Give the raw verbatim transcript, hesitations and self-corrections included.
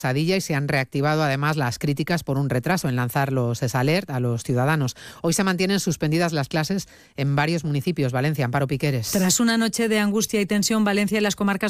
Sadilla y se han reactivado además las críticas por un retraso en lanzar los ESALERT a los ciudadanos. Hoy se mantienen suspendidas las clases en varios municipios. Valencia, Amparo Piqueres. Tras una noche de angustia y tensión, Valencia y las comarcas